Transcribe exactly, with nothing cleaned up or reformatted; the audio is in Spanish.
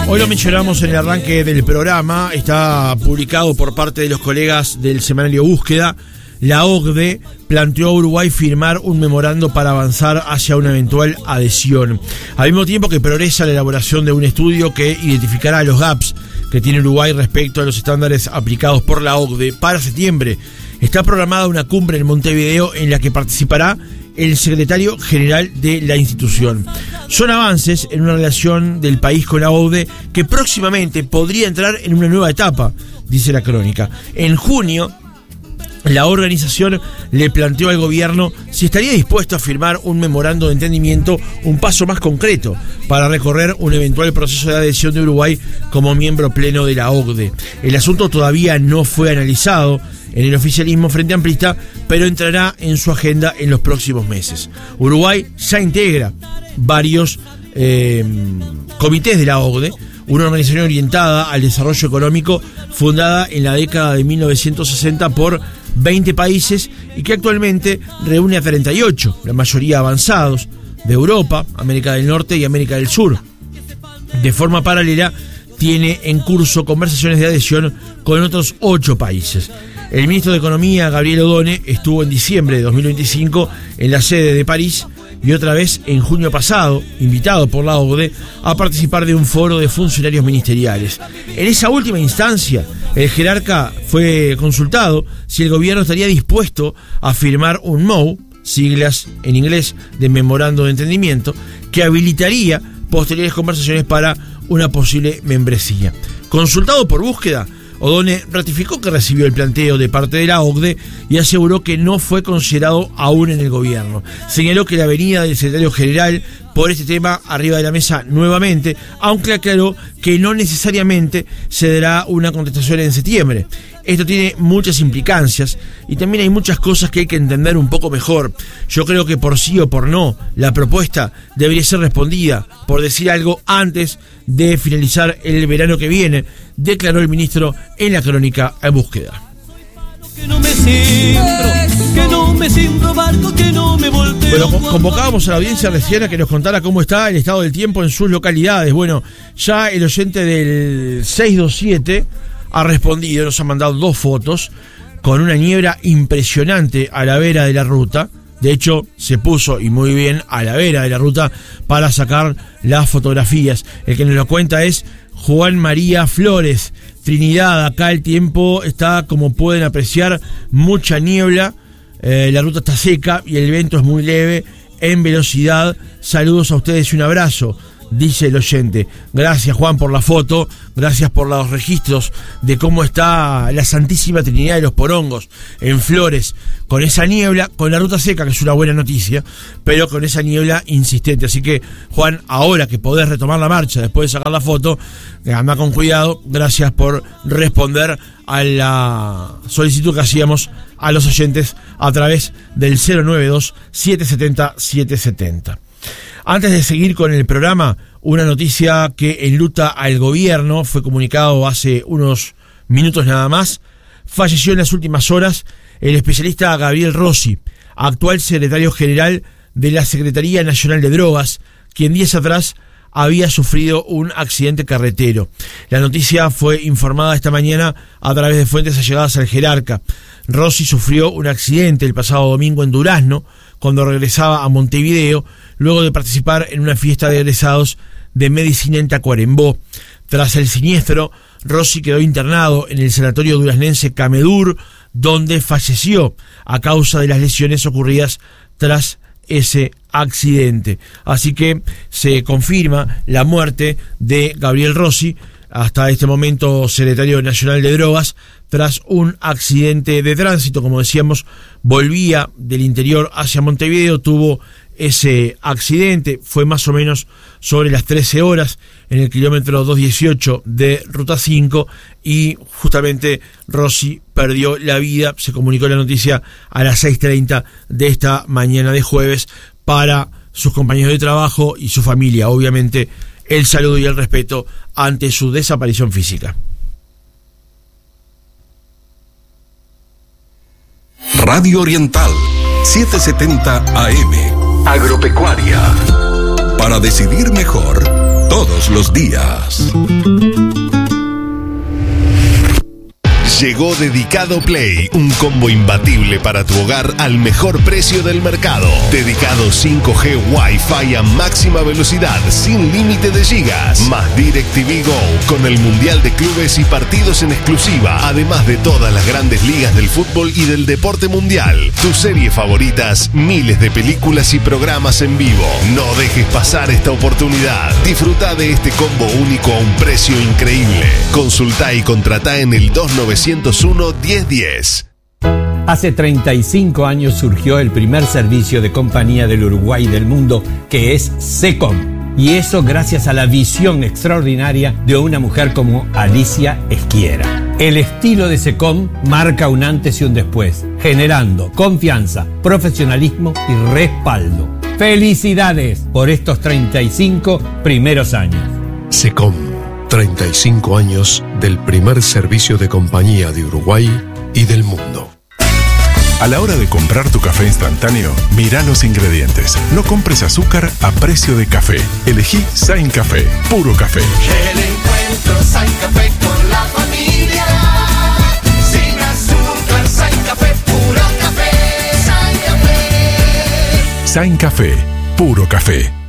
Hoy lo mencionamos en el arranque del programa, está publicado por parte de los colegas del semanario Búsqueda. La O C D E planteó a Uruguay firmar un memorando para avanzar hacia una eventual adhesión. Al mismo tiempo que progresa la elaboración de un estudio que identificará los gaps que tiene Uruguay respecto a los estándares aplicados por la O C D E. Para septiembre está programada una cumbre en Montevideo en la que participará el secretario general de la institución. Son avances en una relación del país con la O C D E que próximamente podría entrar en una nueva etapa, dice la crónica. En junio, la organización le planteó al gobierno si estaría dispuesto a firmar un memorando de entendimiento, un paso más concreto para recorrer un eventual proceso de adhesión de Uruguay como miembro pleno de la O C D E. El asunto todavía no fue analizado en el oficialismo frente amplista, pero entrará en su agenda en los próximos meses. Uruguay ya integra varios eh, comités de la O C D E, una organización orientada al desarrollo económico fundada en la década de mil novecientos sesenta por veinte países y que actualmente reúne a treinta y ocho, la mayoría avanzados, de Europa, América del Norte y América del Sur. De forma paralela, tiene en curso conversaciones de adhesión con otros ocho países. El ministro de Economía, Gabriel Odone, estuvo en diciembre de dos mil veinticinco en la sede de París y otra vez en junio pasado, invitado por la O C D E a participar de un foro de funcionarios ministeriales. En esa última instancia, el jerarca fue consultado si el gobierno estaría dispuesto a firmar un M O U, siglas en inglés de Memorando de Entendimiento, que habilitaría posteriores conversaciones para una posible membresía. Consultado por Búsqueda, Odone ratificó que recibió el planteo de parte de la O C D E y aseguró que no fue considerado aún en el gobierno. Señaló que la venida del secretario general por este tema arriba de la mesa nuevamente, aunque aclaró que no necesariamente se dará una contestación en septiembre. Esto tiene muchas implicancias y también hay muchas cosas que hay que entender un poco mejor. Yo creo que por sí o por no, la propuesta debería ser respondida, por decir algo, antes de finalizar el verano que viene, declaró el ministro en la crónica en Búsqueda. Que no me siento, que no me siento barco, que no me volteo. Bueno, convocábamos a la audiencia recién a que nos contara cómo está el estado del tiempo en sus localidades. Bueno, ya el oyente del seis dos siete ha respondido, nos ha mandado dos fotos con una niebla impresionante a la vera de la ruta. De hecho, se puso, y muy bien, a la vera de la ruta para sacar las fotografías. El que nos lo cuenta es Juan María Flores. Trinidad, acá el tiempo está, como pueden apreciar, mucha niebla, eh, la ruta está seca y el viento es muy leve en velocidad. Saludos a ustedes y un abrazo, dice el oyente. Gracias, Juan, por la foto, gracias por los registros de cómo está la Santísima Trinidad de los Porongos en Flores, con esa niebla, con la ruta seca, que es una buena noticia, pero con esa niebla insistente. Así que, Juan, ahora que podés retomar la marcha después de sacar la foto, anda con cuidado. Gracias por responder a la solicitud que hacíamos a los oyentes a través del cero nueve dos, siete siete cero, siete siete cero. Antes de seguir con el programa, una noticia que enluta al gobierno, fue comunicado hace unos minutos nada más. Falleció en las últimas horas el especialista Gabriel Rossi, actual secretario general de la Secretaría Nacional de Drogas, quien días atrás había sufrido un accidente carretero. La noticia fue informada esta mañana a través de fuentes allegadas al jerarca. Rossi sufrió un accidente el pasado domingo en Durazno, cuando regresaba a Montevideo, luego de participar en una fiesta de egresados de medicina en Tacuarembó. Tras el siniestro, Rossi quedó internado en el sanatorio duraznense Camedur, donde falleció a causa de las lesiones ocurridas tras ese accidente. Así que se confirma la muerte de Gabriel Rossi, hasta este momento secretario nacional de drogas, tras un accidente de tránsito. Como decíamos, volvía del interior hacia Montevideo, tuvo ese accidente, fue más o menos sobre las trece horas en el kilómetro doscientos dieciocho de Ruta cinco, y justamente Rossi perdió la vida. Se comunicó la noticia a las seis treinta de esta mañana de jueves. Para sus compañeros de trabajo y su familia, obviamente, el saludo y el respeto ante su desaparición física. Radio Oriental, setecientos setenta A M. Agropecuaria. Para decidir mejor, todos los días. Llegó Dedicado Play, un combo imbatible para tu hogar al mejor precio del mercado. Dedicado cinco G Wi-Fi a máxima velocidad, sin límite de gigas, más DirecTV Go, con el Mundial de Clubes y partidos en exclusiva, además de todas las grandes ligas del fútbol y del deporte mundial. Tus series favoritas, miles de películas y programas en vivo. No dejes pasar esta oportunidad. Disfruta de este combo único a un precio increíble. Consulta y contrata en el dos nueve cero uno, diez diez. Hace treinta y cinco años surgió el primer servicio de compañía del Uruguay y del mundo, que es SECOM. Y eso gracias a la visión extraordinaria de una mujer como Alicia Esquiera. El estilo de SECOM marca un antes y un después, generando confianza, profesionalismo y respaldo. ¡Felicidades por estos treinta y cinco primeros años! SECOM, treinta y cinco años del primer servicio de compañía de Uruguay y del mundo. A la hora de comprar tu café instantáneo, mira los ingredientes. No compres azúcar a precio de café. Elegí Sain Café, puro café. El encuentro Sain Café con la familia. Sin azúcar, Sain Café, puro café. Sain Café. Sain Café, puro café.